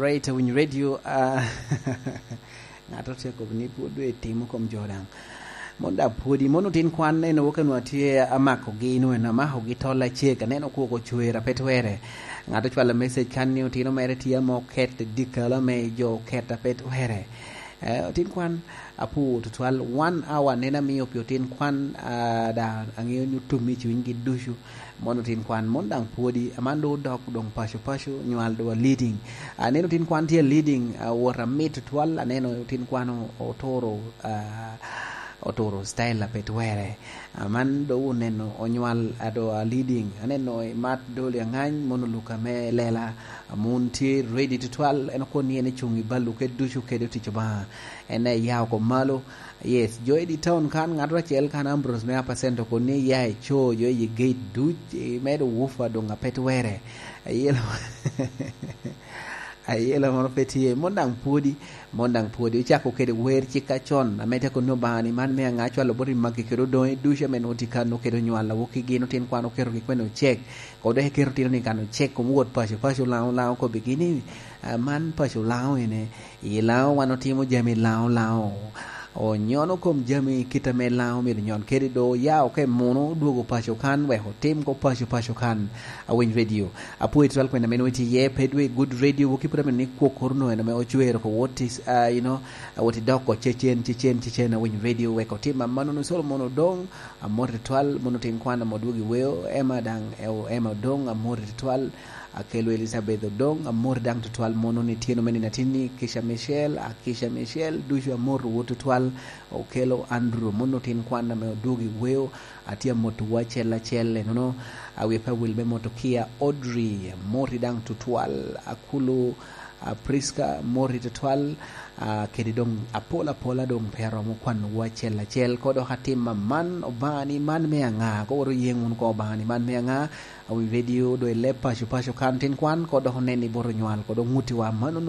right win radio ngato te ko ni puodwe timo kom jodang monda pudi mono tin kwan ne no kanwa tie amako gi no na ma ho gi tola cheka ne no ko chwera petwere ngato chwala message kan ni tino mere tie mo ket dikala me jo keta petwere tin kwan apu tutwal 1 hour nena mi opio tin kwan da angyo nyu tumi chiwingi dushu mono tin kwan mondang podi amando dok dong pashu nyual do leading neno tin kwan tie leading wara mit twal neno tin kwan otoro style petwere man do neno onyual ado leading neno mat do le ngany mono luka me lela munti ready to twal en ko ni ene chungi balu ke dushu ke do tichba ene yaw ko malo yes joy di town kan ngadra chel kan ambros me percent ko ni yai cho joy yi gate du medo wufa do ngapetwere ayela mono peti mondang podi chako kede wer chika chon amete ko no bani man me nga chwalo bori magi kedo do dusha men otikano kedo nywala woki gino tin kwano kero ki kweno check ko de kero tin ni kano check ko muot pasho lao ko bikini man pasho lao ene yelao wano timo jami lao o nyono kom jami kita me lao mi nyon kedi do ya o ke mono duogo pasho kan we ho tim ko pasho kan a win radio apu it kwenda menoti ye pedwe good radio woki pura men ni ko korno ena me ochwero ko what is what doko chechen a win radio we ko tim mano no solo mono dong amor twal mono tin kwana modugi weo ema dang ema dong amor twal akelo Elizabeth Odong amor dang tutwal mono ni tieno meni natini kisha Michelle duju amor wotu twal okelo Andrew mono tin kwana me odugi weo atia motu wachela chele nono awe pa wilbe moto kia Audrey mori dang tutwal akulu Priska mori tutwal kedi dong apola dong pero mo kwan wachela chel kodo hatima man obani man meanga ko ro yengun ko bani man meanga awi video do le pasho kantin kwan kodo honeni boro nywal kodo muti wa mano